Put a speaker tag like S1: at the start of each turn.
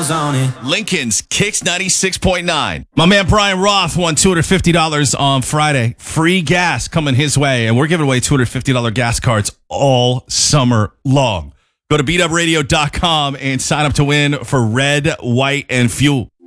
S1: miles on it.
S2: Lincoln's Kicks 96.9.
S3: My man Brian Roth won $250 on Friday. Free gas coming his way, and we're giving away $250 gas cards all summer long. Go to beatupradio.com and sign up to win for Red, White, and Fuel.